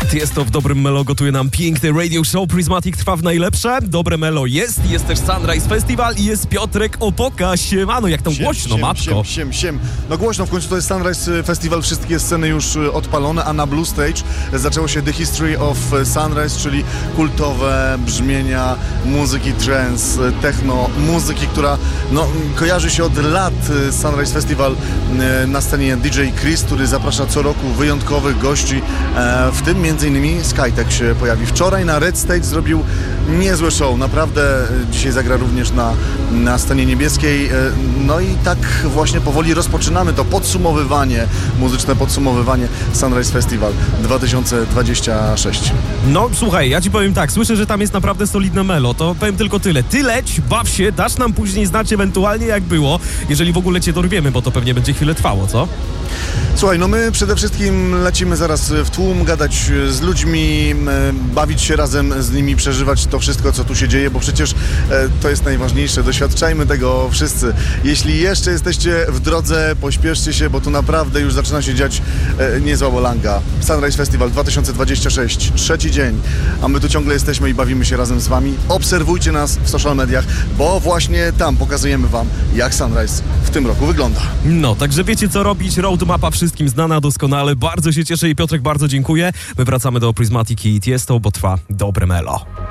Jest to w Dobrym Melo, gotuje nam piękny radio show. Prismatic trwa w najlepsze. Dobre Melo jest też Sunrise Festival i jest Piotrek Opoka. Siemano, jak tam głośno, matko. Siem. No głośno, w końcu to jest Sunrise Festival, wszystkie sceny już odpalone, a na Blue Stage zaczęło się The History of Sunrise, czyli kultowe brzmienia muzyki trance, techno, muzyki, która kojarzy się od lat. Sunrise Festival, na scenie DJ Chris, który zaprasza co roku wyjątkowych gości, w tym m.in. Skytech się pojawi. Wczoraj na Red Stage zrobił niezłe show, naprawdę dzisiaj zagra również na scenie niebieskiej. No i tak właśnie powoli rozpoczynamy to muzyczne podsumowywanie Sunrise Festival 2026. No słuchaj, ja ci powiem tak, słyszę, że tam jest naprawdę solidne melo, to powiem tylko tyle. Ty leć, baw się, dasz nam później znać ewentualnie jak było, jeżeli w ogóle cię dorwiemy, bo to pewnie będzie chwilę trwało, co? Słuchaj, my przede wszystkim lecimy zaraz w tłum, gadać z ludźmi, bawić się razem z nimi, przeżywać to wszystko, co tu się dzieje, bo przecież to jest najważniejsze. Doświadczajmy tego wszyscy. Jeśli jeszcze jesteście w drodze, pośpieszcie się, bo tu naprawdę już zaczyna się dziać niezła bolanga. Sunrise Festival 2026, trzeci dzień, a my tu ciągle jesteśmy i bawimy się razem z wami. Obserwujcie nas w social mediach, bo właśnie tam pokazujemy wam, jak Sunrise w tym roku wygląda. No, także wiecie co robić, roadmapa wszystkim znana doskonale, bardzo się cieszę i Piotrek, bardzo dziękuję. My wracamy do Prismatic i Tiesto, bo trwa Dobre Melo.